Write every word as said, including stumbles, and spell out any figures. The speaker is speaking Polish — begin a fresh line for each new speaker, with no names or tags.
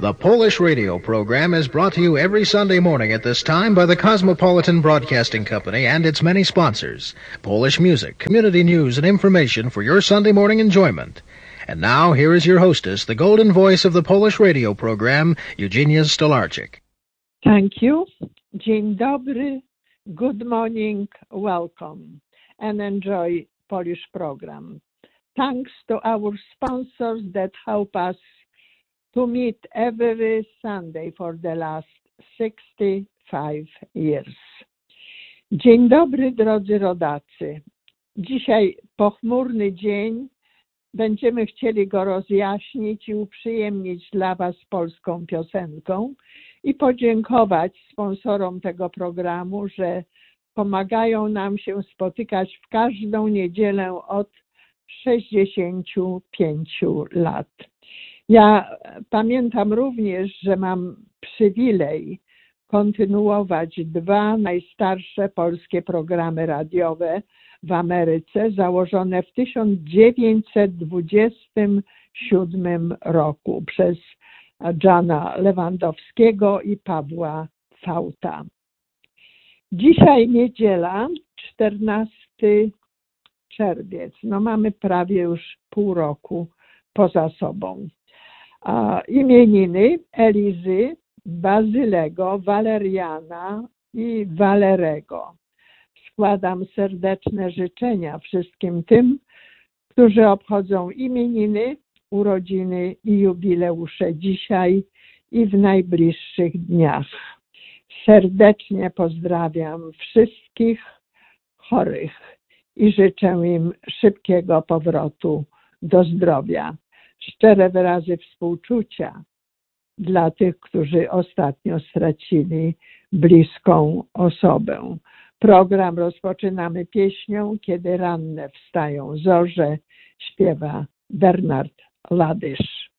The Polish radio program is brought to you every Sunday morning at this time by the Cosmopolitan Broadcasting Company and its many sponsors. Polish music, community news, and information for your Sunday morning enjoyment. And now, here is your hostess, the golden voice of the Polish radio program, Eugenia Stolarczyk.
Thank you. Dzień dobry, good morning, welcome, and enjoy Polish program. Thanks to our sponsors that help us to meet every Sunday for the last sixty-five years. Dzień dobry, drodzy rodacy. Dzisiaj pochmurny dzień. Będziemy chcieli go rozjaśnić i uprzyjemnić dla Was polską piosenką i podziękować sponsorom tego programu, że pomagają nam się spotykać w każdą niedzielę od sześćdziesięciu pięciu lat. Ja pamiętam również, że mam przywilej kontynuować dwa najstarsze polskie programy radiowe w Ameryce, założone w tysiąc dziewięćset dwudziestym siódmym roku przez Jana Lewandowskiego i Pawła Fauta. Dzisiaj niedziela, czternasty czerwiec. No mamy prawie już pół roku poza sobą. A imieniny Elizy, Bazylego, Waleriana i Walerego. Składam serdeczne życzenia wszystkim tym, którzy obchodzą imieniny, urodziny i jubileusze dzisiaj i w najbliższych dniach. Serdecznie pozdrawiam wszystkich chorych i życzę im szybkiego powrotu do zdrowia. Szczere wyrazy współczucia dla tych, którzy ostatnio stracili bliską osobę. Program rozpoczynamy pieśnią Kiedy ranne wstają zorze, śpiewa Bernard Ladysz.